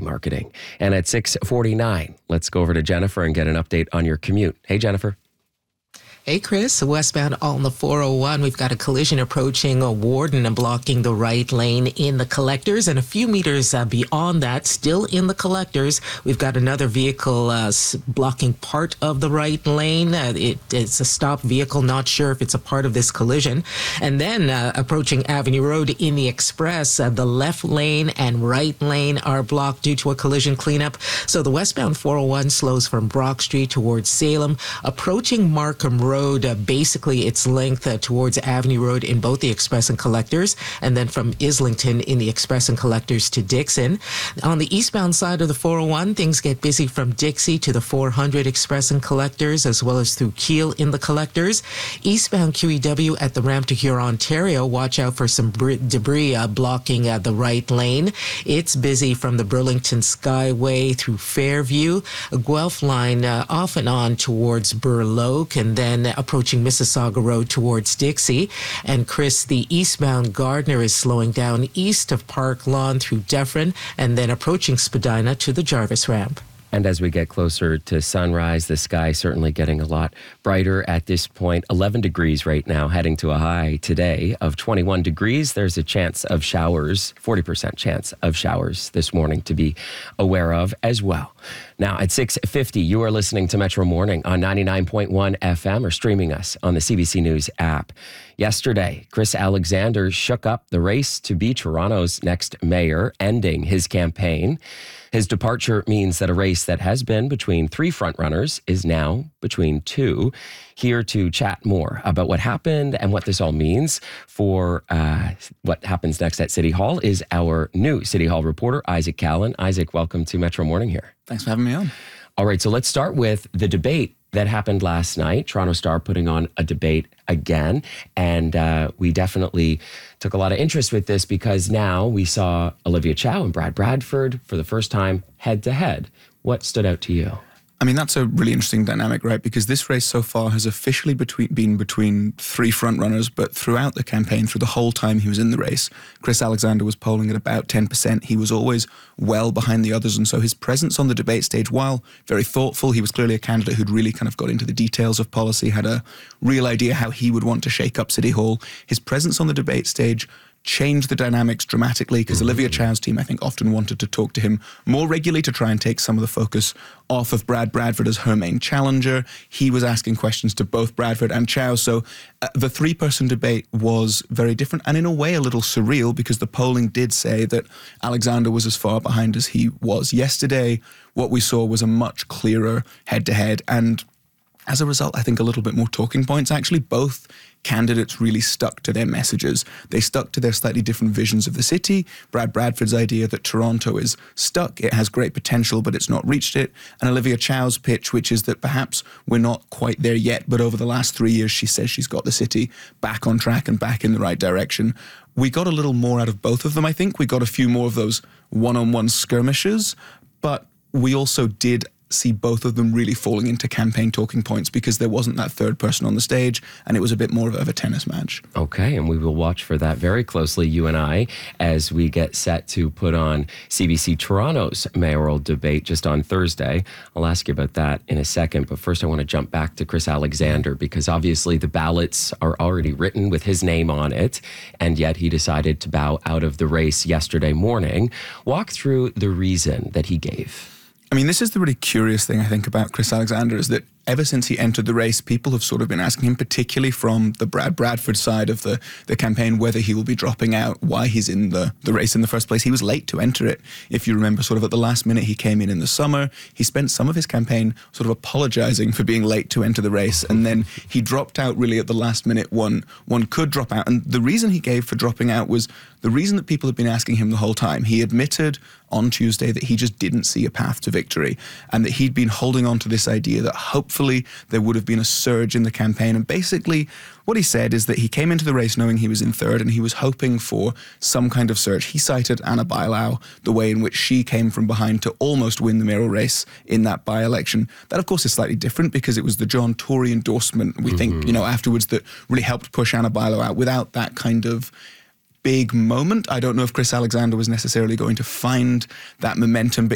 marketing. And at 6:49, let's go over to Jennifer and get an update on your commute. Hey, Jennifer. Hey, Chris. Westbound on the 401, we've got a collision approaching Warden and blocking the right lane in the collectors. And a few meters beyond that, still in the collectors, we've got another vehicle blocking part of the right lane. It's a stopped vehicle, not sure if it's a part of this collision. And then approaching Avenue Road in the Express, the left lane and right lane are blocked due to a collision cleanup. So the westbound 401 slows from Brock Street towards Salem, approaching Markham Road. Basically, its length towards Avenue Road in both the Express and Collectors, and then from Islington in the Express and Collectors to Dixon. On the eastbound side of the 401, things get busy from Dixie to the 400 Express and Collectors, as well as through Keele in the Collectors. Eastbound QEW at the ramp to Huron, Ontario, watch out for some debris blocking the right lane. It's busy from the Burlington Skyway through Fairview, Guelph line off and on towards Burloak, and then approaching Mississauga Road towards Dixie. And Chris, the eastbound Gardner is slowing down east of Park Lawn through Dufferin, and then approaching Spadina to the Jarvis ramp. And as we get closer to sunrise, the sky certainly getting a lot brighter at this point. 11 degrees right now, heading to a high today of 21 degrees. There's a chance of showers, 40% chance of showers this morning to be aware of as well. Now at 6:50, you are listening to Metro Morning on 99.1 FM or streaming us on the CBC News app. Yesterday, Chris Alexander shook up the race to be Toronto's next mayor, ending his campaign. His departure means that a race that has been between three frontrunners is now between two. Here to chat more about what happened and what this all means for what happens next at City Hall is our new City Hall reporter, Isaac Callan. Isaac, welcome to Metro Morning here. Thanks for having me on. All right, so let's start with the debate that happened last night. Toronto Star putting on a debate again. And we definitely took a lot of interest with this because now we saw Olivia Chow and Brad Bradford for the first time head to head. What stood out to you? I mean, that's a really interesting dynamic, right? Because this race so far has officially been between three frontrunners, but throughout the campaign, through the whole time he was in the race, Chris Alexander was polling at about 10%. He was always well behind the others, and so his presence on the debate stage, while very thoughtful, he was clearly a candidate who'd really kind of got into the details of policy, had a real idea how he would want to shake up City Hall. His presence on the debate stage changed the dynamics dramatically because Olivia Chow's team, I think, often wanted to talk to him more regularly to try and take some of the focus off of Brad Bradford as her main challenger. He was asking questions to both Bradford and Chow. So the three-person debate was very different and in a way a little surreal because the polling did say that Alexander was as far behind as he was yesterday. What we saw was a much clearer head-to-head, and as a result, I think a little bit more talking points. Actually, both candidates really stuck to their messages. They stuck to their slightly different visions of the city. Brad Bradford's idea that Toronto is stuck, it has great potential, but it's not reached it. And Olivia Chow's pitch, which is that perhaps we're not quite there yet, but over the last 3 years, she says she's got the city back on track and back in the right direction. We got a little more out of both of them, I think. We got a few more of those one-on-one skirmishes, but we also did see both of them really falling into campaign talking points because there wasn't that third person on the stage and it was a bit more of a tennis match. Okay, and we will watch for that very closely, you and I, as we get set to put on CBC Toronto's mayoral debate just on Thursday. I'll ask you about that in a second, but first I want to jump back to Chris Alexander because obviously the ballots are already written with his name on it, and yet he decided to bow out of the race yesterday morning. Walk through the reason that he gave. I mean, this is the really curious thing I think about Chris Alexander is that ever since he entered the race, people have sort of been asking him, particularly from the Brad Bradford side of the campaign, whether he will be dropping out, why he's in the race in the first place. He was late to enter it. If you remember, sort of at the last minute, he came in the summer. He spent some of his campaign sort of apologizing for being late to enter the race. And then he dropped out really at the last minute. One could drop out. And the reason he gave for dropping out was the reason that people had been asking him the whole time. He admitted on Tuesday that he just didn't see a path to victory and that he'd been holding on to this idea that hopefully there would have been a surge in the campaign. And basically what he said is that he came into the race knowing he was in third and he was hoping for some kind of surge. He cited Anna Bailão, the way in which she came from behind to almost win the mayoral race in that by-election. That, of course, is slightly different because it was the John Tory endorsement, we think, afterwards that really helped push Anna Bailão out. Without that kind of big moment, I don't know if Chris Alexander was necessarily going to find that momentum, but